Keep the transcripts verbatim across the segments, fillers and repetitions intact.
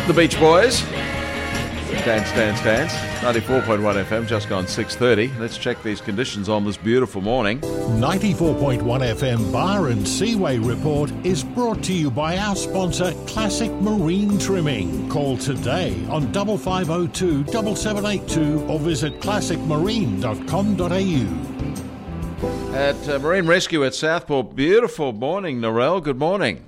The Beach Boys. Dance, dance, dance. ninety-four point one F M, just gone six thirty. Let's check these conditions on this beautiful morning. ninety-four point one F M Bar and Seaway Report is brought to you by our sponsor, Classic Marine Trimming. Call today on five five zero two, seven seven eight two or visit classic marine dot com dot a u. At uh, Marine Rescue at Southport, beautiful morning, Narelle. Good morning.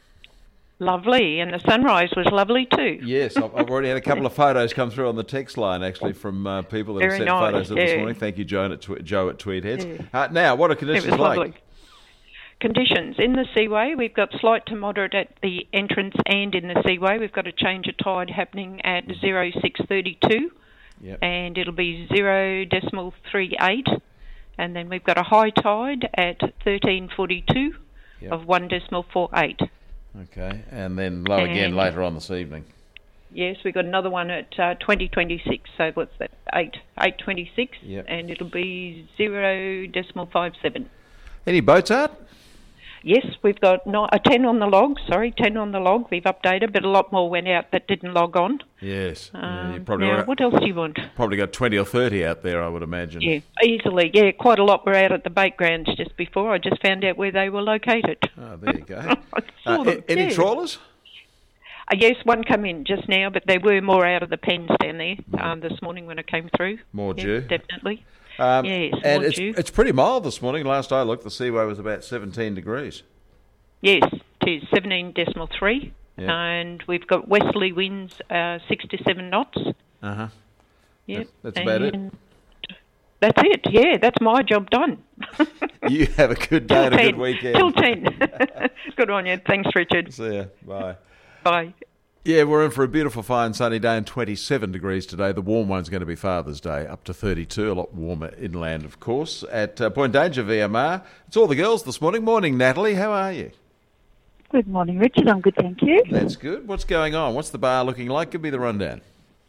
Lovely, and the sunrise was lovely too. Yes, I've I've already had a couple of photos come through on the text line, actually, from uh, people that Very have sent nice, photos of yeah. this morning. Thank you, Joe at, Tw- Joe at Tweedheads. Yeah. Uh, now, what are It conditions was like? lovely. Conditions in the seaway, we've got slight to moderate at the entrance and in the seaway. We've got a change of tide happening at zero six thirty-two, Yep. and it'll be zero decimal three eight, and then we've got a high tide at thirteen forty-two Yep. of one decimal four eight. Okay, and then low again And- later on this evening. Yes, we've got another one at uh, twenty twenty-six. So what's that? Eight eight twenty-six, Yep. and it'll be zero decimal five seven. Any boats out? Yes, we've got no, a ten on the log. Sorry, ten on the log. We've updated, but a lot more went out that didn't log on. Yes. Yeah, you Um, probably, now, got, what else do you want? probably got twenty or thirty out there, I would imagine. Yeah, easily. Yeah, quite a lot were out at the bait grounds just before. I just found out where they were located. Oh, there you go. I saw Uh, them, a- any yeah. trawlers? Uh, yes, one come in just now, but there were more out of the pens down there um, this morning when I came through. More yeah, due. Definitely. Um, Yes, and more it's, due. it's pretty mild this morning. Last I looked, the seaway was about seventeen degrees. Yes, it is seventeen decimal three, Yeah. and we've got westerly winds uh, six to seven knots. Uh-huh. Yep. That's about it. and That's it. Yeah, that's my job done. You have a good day and a good weekend. Till ten. Good on you. Thanks, Richard. See ya. Bye. Bye. Yeah, we're in for a beautiful, fine, sunny day and twenty-seven degrees today. The warm one's going to be Father's Day, up to thirty-two, a lot warmer inland, of course. At uh, Point Danger V M R, it's all the girls this morning. Morning, Natalie. How are you? Good morning, Richard. I'm good, thank you. That's good. What's going on? What's the bar looking like? Give me the rundown.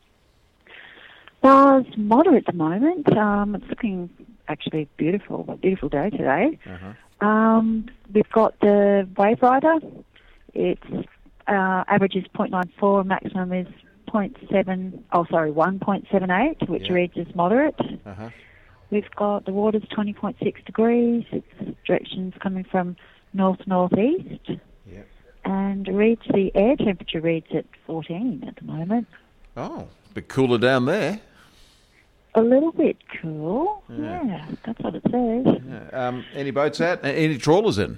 Bar's moderate at the moment. Um, it's looking actually beautiful. Beautiful day today. Uh-huh. Um, we've got the Wave Rider. Its uh, average is zero point nine four, maximum is zero point seven. Oh, sorry, one point seven eight, which Yeah. reads as moderate. Uh-huh. We've got the water's twenty point six degrees. Its direction's coming from north northeast. Yep. And reads the air temperature reads at fourteen at the moment. Oh, a bit cooler down there. A little bit cool. Yeah. Yeah, that's what it says. Yeah. Um, any boats out? Any trawlers in?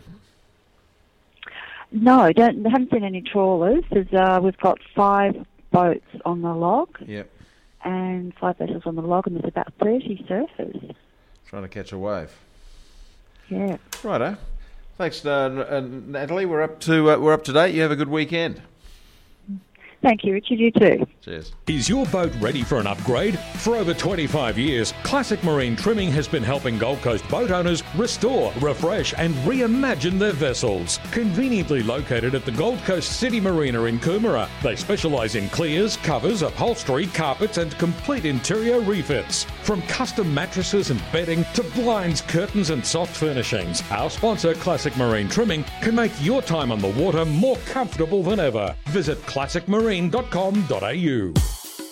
No, don't haven't seen any trawlers. There's, uh, we've got five boats on the log Yep. and five vessels on the log, and there's about thirty surfers. Trying to catch a wave. Yeah. Righto. Thanks, uh, uh, Natalie. We're up to uh, we're up to date. You have a good weekend. Thank you, Richard. You too. Cheers. Is your boat ready for an upgrade? For over twenty-five years, Classic Marine Trimming has been helping Gold Coast boat owners restore, refresh and reimagine their vessels. Conveniently located at the Gold Coast City Marina in Coomera, they specialise in clears, covers, upholstery, carpets and complete interior refits. From custom mattresses and bedding to blinds, curtains and soft furnishings, our sponsor Classic Marine Trimming can make your time on the water more comfortable than ever. Visit classic marine dot com dot a u.